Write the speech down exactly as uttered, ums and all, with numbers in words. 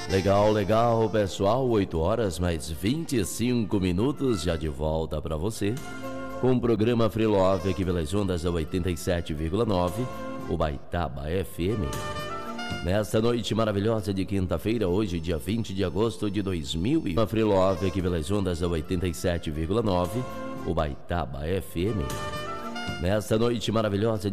Legal, legal, pessoal, oito horas mais vinte e cinco minutos, já de volta para você, com o programa Free Love aqui pelas ondas da oitenta e sete vírgula nove, Ubaitaba F M. Nesta noite maravilhosa de quinta-feira, hoje dia vinte de agosto de dois mil e um, Free Love aqui pelas ondas da oitenta e sete vírgula nove, Ubaitaba F M. Nesta noite maravilhosa de